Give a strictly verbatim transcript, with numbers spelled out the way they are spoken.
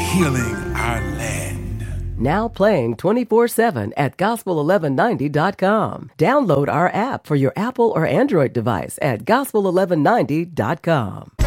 healing our land. Now playing twenty-four seven at gospel eleven ninety dot com. Download our app for your Apple or Android device at gospel eleven ninety dot com.